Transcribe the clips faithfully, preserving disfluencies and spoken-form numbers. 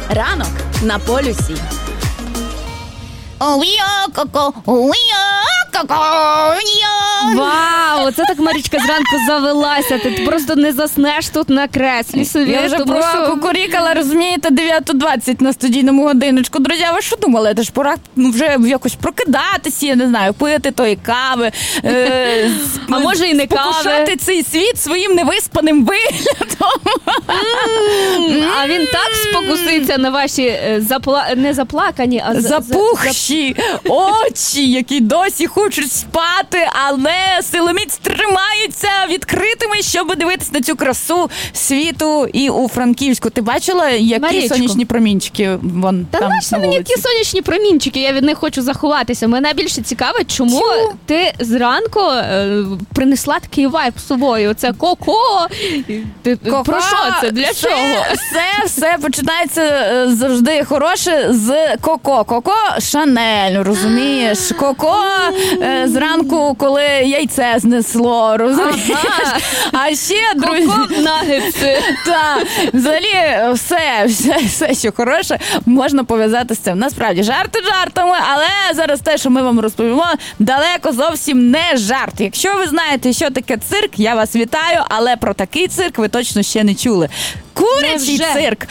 Ранок на полюсі. Вау, це так Марічка зранку завелася. Ти просто не заснеш тут на креслі собі. Я вже тому пора що... кукурікала, розумієте, дев'ята двадцять на студійному годиночку. Друзі, ви що думали? Це ж пора ну, вже якось прокидатися, я не знаю, пити тої кави. Е, а може і не кави. Спокушати цей світ своїм невиспаним виглядом. А він так спокуситься на ваші е, запла... не заплакані, а запухші очі, які досі хочуть спати, але силоміць тримаються відкритими, щоб дивитися на цю красу світу і у Франківську. Ти бачила, які Марічко. сонячні промінчики вон Та там нащо на мені вулиці? ті сонячні промінчики? Я від них хочу заховатися. Мене більше цікавить, чому Чому? ти зранку е, принесла такий вайб з собою. Це коко. Ти, Коко, про що це? Для все, чого? Все, все починається е, завжди хороше з Коко. Коко Шанель, розумієш? Коко е, зранку, коли яйце знесло, розумієш? Ага. А ще, друзі... Коко нагетси. Так, взагалі все, все, все, що хороше, можна пов'язати з цим. Насправді, жарти жартами, але зараз те, що ми вам розповімо, далеко зовсім не жарт. Якщо ви знаєте, що таке цирк, я вас вітаю, але про такий цирк ви точно ще не чули. Курячий Невже? цирк!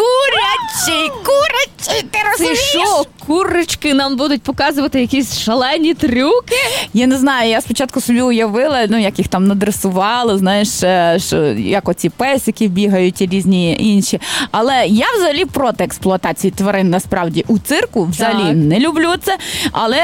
Курячий! Курячий! Ти Це розумієш? що, курочки нам будуть показувати якісь шалені трюки? Я не знаю, я спочатку собі уявила, ну, як їх там надресували, знаєш, що, як оці песики бігають і різні інші. Але я взагалі проти експлуатації тварин, насправді, у цирку. Взагалі Так. не люблю це. Але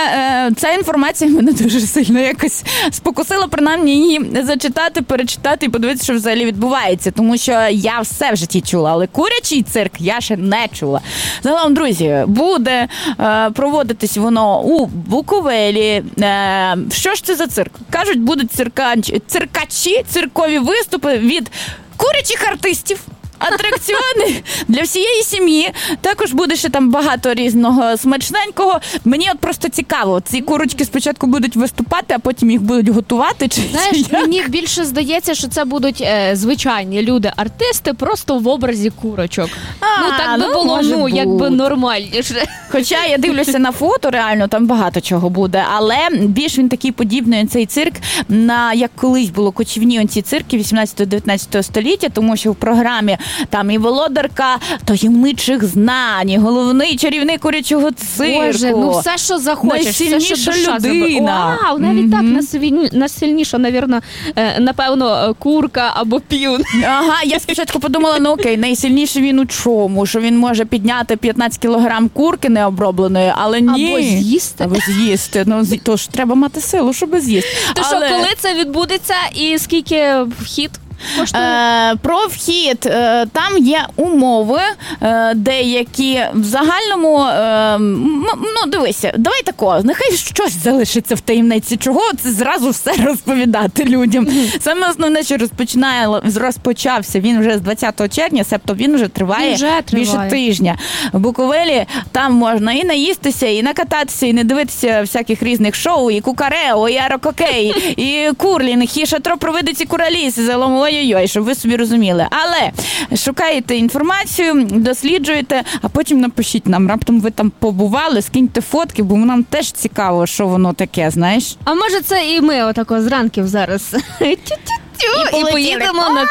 е, ця інформація мене дуже сильно якось спокусила, принаймні, її зачитати, перечитати і подивитися, що взагалі відбувається. Тому що я все в житті чула, але курячий цирк я ще не чула. Загалом, друзі, буде е, проводитись воно у Буковелі. Е, що ж це за цирк? Кажуть, будуть циркач, циркачі, циркові виступи від курячих артистів. Атракціони для всієї сім'ї. Також буде ще там багато різного смачненького. Мені от просто цікаво, ці курочки спочатку будуть виступати, а потім їх будуть готувати? Чи Знаєш, як? мені більше здається, що це будуть е, звичайні люди-артисти просто в образі курочок. А, ну так би ну, було, може ну, якби бути. нормальніше. Хоча я дивлюся на фото, реально там багато чого буде, але більш він такий подібний, цей цирк, на як колись було кочівні ці цирки вісімнадцятого-дев'ятнадцятого століття, тому що в програмі там і володарка таємничих знань, і головний чарівник курячого цирку. Боже, ну все, що захочеш, все, Найсильніша що душа людина. забере. Вау, навіть Мгм. так, найсильні- найсильніша, навірно, е, напевно, курка або півн. Ага, я спочатку подумала, ну окей, найсильніший він у чому? Що він може підняти п'ятнадцять кілограм курки необробленої, але ні. Або з'їсти. Або з'їсти. Ну, з'ї- то ж треба мати силу, щоб з'їсти. То Але... що, коли це відбудеться і скільки вхід коштує? Е, про вхід. Е, там є умови е, деякі. В загальному, е, м, ну дивися, давай тако, нехай щось залишиться в таємниці. Чого це зразу все розповідати людям? Саме основне, що розпочинає, розпочався він вже з двадцятого червня, себто він вже триває, Він вже більше триває. тижня. В Буковелі там можна і наїстися, і накататися, і не дивитися всяких різних шоу, і кукарео, і арококей, і курлінг, і шатро провидиці кураліс, і залому ой-ой-ой, щоб ви собі розуміли. Але шукаєте інформацію, досліджуєте, а потім напишіть нам. Раптом ви там побували, скиньте фотки, бо нам теж цікаво, що воно таке, знаєш. А може це і ми отако зранків зараз тю-тю-тю, і, поїдемо на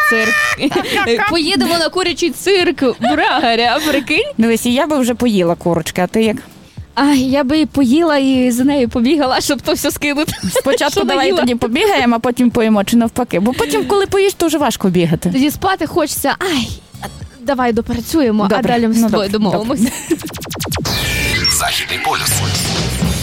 цирк. Поїдемо на курячий цирк Брагаря, прикинь. Дивись, і я би вже поїла курочки, а ти як? Ай, я би і поїла і за нею побігала, щоб то все скинути. Спочатку Що давай наїла? тоді побігаємо, а потім поїмо, чи навпаки. Бо потім, коли поїш, то вже важко бігати. Тоді спати хочеться. Ай, давай допрацюємо, Добре, а далі ми з ну, тобою добре, домовимося. Західний полюс.